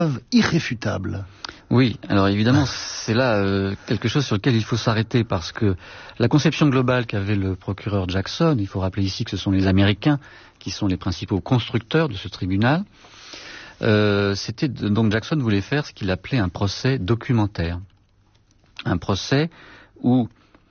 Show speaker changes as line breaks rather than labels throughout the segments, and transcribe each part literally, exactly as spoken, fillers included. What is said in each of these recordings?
irréfutable.
Oui, alors évidemment, c'est là euh, quelque chose sur lequel il faut s'arrêter, parce que la conception globale qu'avait le procureur Jackson, il faut rappeler ici que ce sont les Américains qui sont les principaux constructeurs de ce tribunal, euh, c'était de, donc Jackson voulait faire ce qu'il appelait un procès documentaire. Un procès où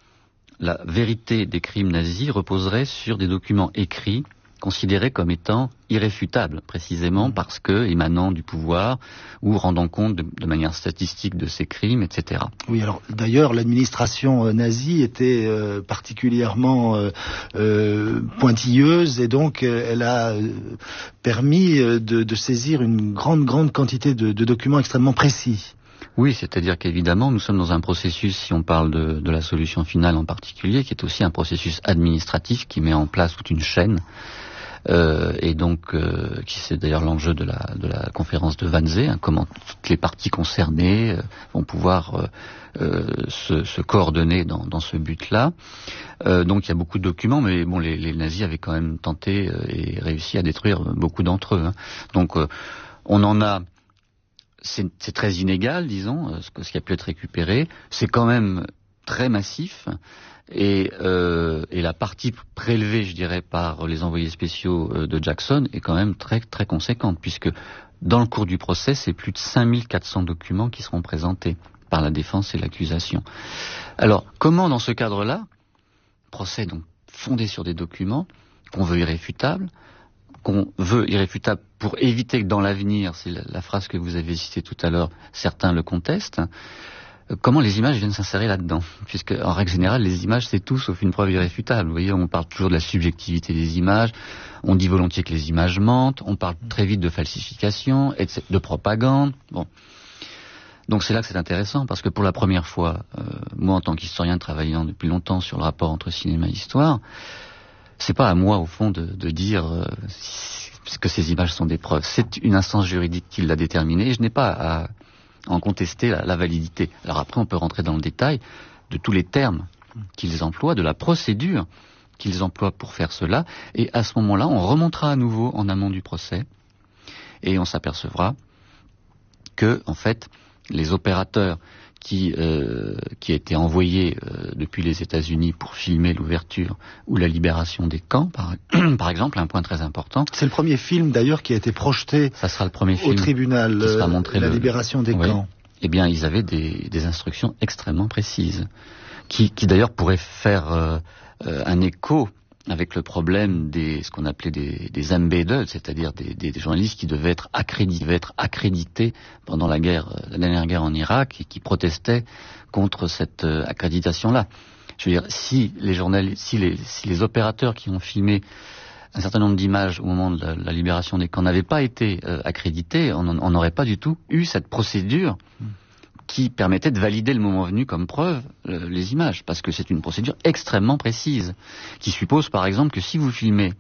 la vérité des crimes nazis reposerait sur des documents écrits, considérés comme étant irréfutables, précisément parce que émanant du pouvoir ou rendant compte de, de manière statistique de ces crimes, et cetera.
Oui, alors d'ailleurs l'administration euh, nazie était euh, particulièrement euh, euh, pointilleuse et donc euh, elle a euh, permis euh, de, de saisir une grande grande quantité de, de documents extrêmement précis.
Oui, c'est-à-dire qu'évidemment, nous sommes dans un processus, si on parle de, de la solution finale en particulier, qui est aussi un processus administratif qui met en place toute une chaîne. Euh, et donc, euh, qui c'est d'ailleurs l'enjeu de la, de la conférence de Wannsee, hein, comment toutes les parties concernées euh, vont pouvoir euh, euh, se, se coordonner dans, dans ce but-là. Euh, donc, il y a beaucoup de documents, mais bon, les, les nazis avaient quand même tenté euh, et réussi à détruire beaucoup d'entre eux. Hein. Donc, euh, on en a. C'est, c'est très inégal, disons, ce, ce qui a pu être récupéré. C'est quand même très massif. Et, euh, et la partie prélevée, je dirais, par les envoyés spéciaux euh, de Jackson est quand même très très conséquente, puisque dans le cours du procès, c'est plus de cinq mille quatre cents documents qui seront présentés par la défense et l'accusation. Alors, comment dans ce cadre-là, procès donc fondé sur des documents qu'on veut irréfutables, qu'on veut irréfutable pour éviter que dans l'avenir, c'est la, la phrase que vous avez citée tout à l'heure, certains le contestent, euh, comment les images viennent s'insérer là-dedans? Puisque, en règle générale, les images, c'est tout sauf une preuve irréfutable. Vous voyez, on parle toujours de la subjectivité des images, on dit volontiers que les images mentent, on parle très vite de falsification, et cetera, de propagande, bon. Donc c'est là que c'est intéressant, parce que pour la première fois, euh, moi en tant qu'historien travaillant depuis longtemps sur le rapport entre cinéma et histoire, c'est pas à moi, au fond, de, de dire euh, que ces images sont des preuves. C'est une instance juridique qui l'a déterminé et je n'ai pas à en contester la, la validité. Alors après, on peut rentrer dans le détail de tous les termes qu'ils emploient, de la procédure qu'ils emploient pour faire cela. Et à ce moment-là, on remontera à nouveau en amont du procès et on s'apercevra que, en fait, les opérateurs qui, euh, qui a été envoyé euh, depuis les États-Unis pour filmer l'ouverture ou la libération des camps, par, par exemple, un point très important.
C'est le premier film d'ailleurs qui a été projeté
Ça sera le premier film
au tribunal,
qui sera montré
euh, la
le,
libération des
oui.
camps.
Eh bien, ils avaient des, des instructions extrêmement précises, qui, qui d'ailleurs pourraient faire euh, euh, un écho avec le problème des ce qu'on appelait des, des embedded, c'est-à-dire des, des, des journalistes qui devaient être accrédités, devaient être accrédités pendant la guerre, la dernière guerre en Irak, et qui protestaient contre cette euh, accréditation-là. Je veux dire, si les journalistes, si les, si les opérateurs qui ont filmé un certain nombre d'images au moment de la, la libération des camps n'avaient pas été euh, accrédités, on n'aurait pas du tout eu cette procédure qui permettait de valider le moment venu comme preuve euh, les images, parce que c'est une procédure extrêmement précise, qui suppose par exemple que si vous filmez,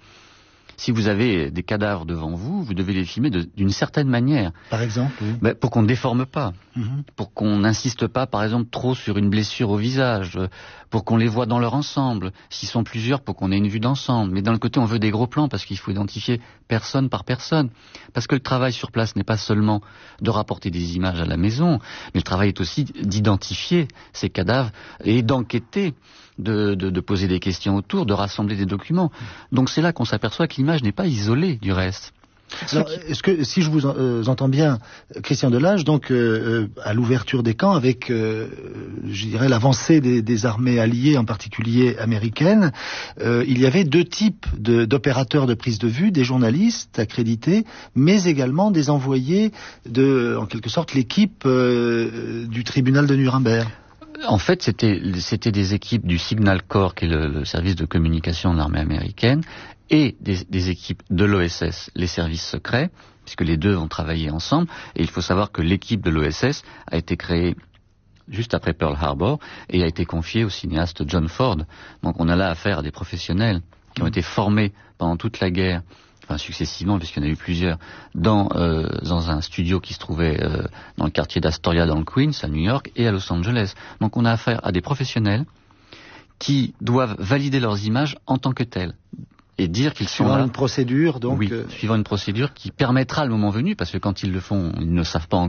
si vous avez des cadavres devant vous, vous devez les filmer de, d'une certaine manière.
Par exemple, oui.
Ben, pour qu'on ne déforme pas,
Mm-hmm.
pour qu'on n'insiste pas par exemple trop sur une blessure au visage, pour qu'on les voit dans leur ensemble, s'ils sont plusieurs, pour qu'on ait une vue d'ensemble. Mais d'un côté, on veut des gros plans parce qu'il faut identifier personne par personne. Parce que le travail sur place n'est pas seulement de rapporter des images à la maison, mais le travail est aussi d'identifier ces cadavres et d'enquêter, de, de, de poser des questions autour, de rassembler des documents. Donc c'est là qu'on s'aperçoit que l'image n'est pas isolée du reste.
Alors, est-ce que, si je vous en, euh, entends bien, Christian Delage, donc euh, à l'ouverture des camps, avec, euh, je dirais, l'avancée des, des armées alliées, en particulier américaines, euh, il y avait deux types de, d'opérateurs de prise de vue, des journalistes accrédités, mais également des envoyés de, en quelque sorte, l'équipe euh, du tribunal de Nuremberg.
En fait, c'était, c'était des équipes du Signal Corps, qui est le, le service de communication de l'armée américaine, et des, des équipes de l'O S S, les services secrets, puisque les deux vont travailler ensemble. Et il faut savoir que l'équipe de l'O S S a été créée juste après Pearl Harbor et a été confiée au cinéaste John Ford. Donc on a là affaire à des professionnels qui ont été formés pendant toute la guerre, enfin successivement, puisqu'il y en a eu plusieurs, dans, euh, dans un studio qui se trouvait euh, dans le quartier d'Astoria, dans le Queens, à New York, et à Los Angeles. Donc on a affaire à des professionnels qui doivent valider leurs images en tant que telles. et dire qu'ils sont
suivant
là.
une procédure, donc.
Oui,
euh...
suivant une procédure qui permettra le moment venu, parce que quand ils le font, ils ne savent pas encore